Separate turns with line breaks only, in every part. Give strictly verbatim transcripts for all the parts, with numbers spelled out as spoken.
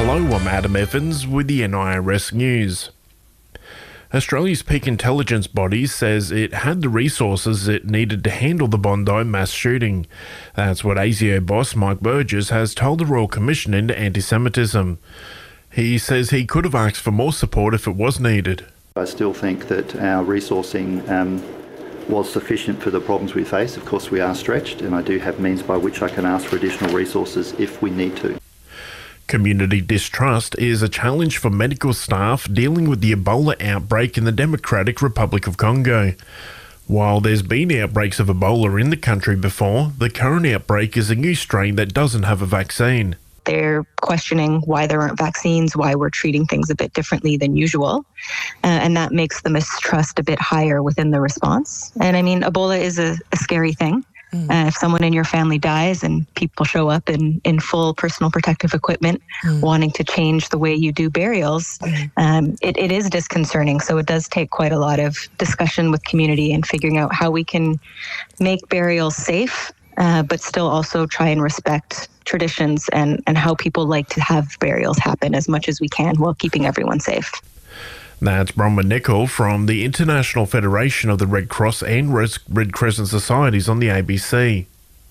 Hello, I'm Adam Evans with the N I R S News. Australia's peak intelligence body says it had the resources it needed to handle the Bondi mass shooting. That's what ASIO boss Mike Burgess has told the Royal Commission into Anti-Semitism. He says he could have asked for more support if it was needed.
I still think that our resourcing um, was sufficient for the problems we face. Of course, we are stretched, and I do have means by which I can ask for additional resources if we need to.
Community distrust is a challenge for medical staff dealing with the Ebola outbreak in the Democratic Republic of Congo. While there's been outbreaks of Ebola in the country before, the current outbreak is a new strain that doesn't have a vaccine.
They're questioning why there aren't vaccines, why we're treating things a bit differently than usual. Uh, and that makes the mistrust a bit higher within the response. And I mean, Ebola is a, a scary thing. Mm. Uh, if someone in your family dies and people show up in, in full personal protective equipment, mm. wanting to change the way you do burials, mm. um, it, it is disconcerting. So it does take quite a lot of discussion with community and figuring out how we can make burials safe, uh, but still also try and respect traditions and, and how people like to have burials happen as much as we can while keeping everyone safe.
That's Bronwyn Nicol from the International Federation of the Red Cross and Red Crescent Societies on the A B C.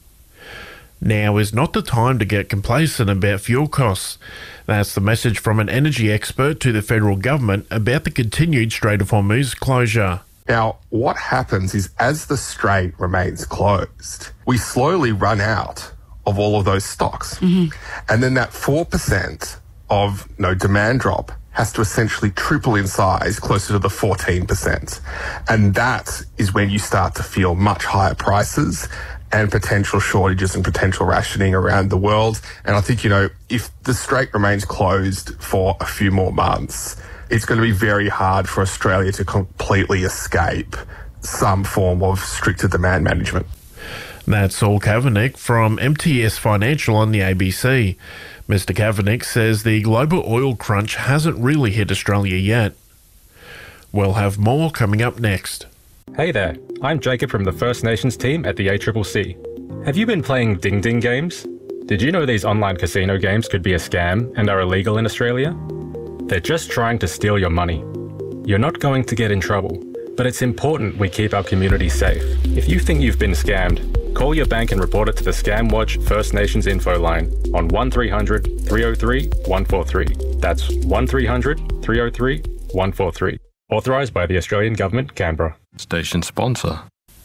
Now is not the time to get complacent about fuel costs. That's the message from an energy expert to the federal government about the continued Strait of Hormuz closure.
Now, what happens is as the strait remains closed, we slowly run out of all of those stocks. Mm-hmm. And then that four percent of no demand drop has to essentially triple in size, closer to the fourteen percent. And that is when you start to feel much higher prices and potential shortages and potential rationing around the world. And I think, you know, if the strait remains closed for a few more months, it's going to be very hard for Australia to completely escape some form of stricter demand management.
That's Saul Kavanagh from M T S Financial on the A B C. Mister Kavanagh says the global oil crunch hasn't really hit Australia yet. We'll have more coming up next.
Hey there, I'm Jacob from the First Nations team at the A C C C. Have you been playing Ding Ding games? Did you know these online casino games could be a scam and are illegal in Australia? They're just trying to steal your money. You're not going to get in trouble, but it's important we keep our community safe. If you think you've been scammed, call your bank and report it to the Scam Watch First Nations info line on one three hundred, three oh three, one four three. That's one three hundred, three oh three, one four three. Authorised by the Australian Government, Canberra.
Station sponsor.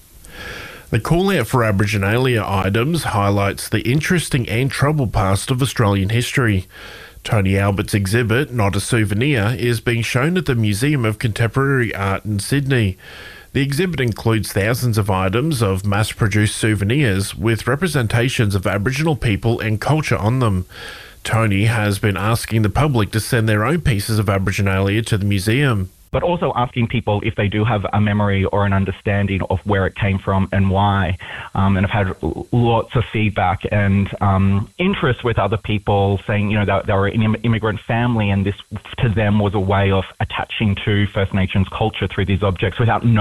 The call-out for Aboriginalia items highlights the interesting and troubled past of Australian history. Tony Albert's exhibit, Not a Souvenir, is being shown at the Museum of Contemporary Art in Sydney. The exhibit includes thousands of items of mass-produced souvenirs with representations of Aboriginal people and culture on them. Tony has been asking the public to send their own pieces of Aboriginalia to the museum.
But also asking people if they do have a memory or an understanding of where it came from and why. Um, and I've had lots of feedback and um, interest with other people saying, you know, that they were an immigrant family and this to them was a way of attaching to First Nations culture through these objects without knowing